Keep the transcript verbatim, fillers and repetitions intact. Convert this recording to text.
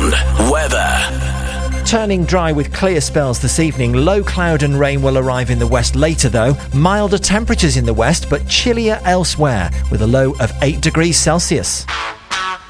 One weather. Turning dry with clear spells this evening. Low cloud and rain will arrive in the west later though. Milder temperatures in the west but chillier elsewhere with a low of eight degrees Celsius.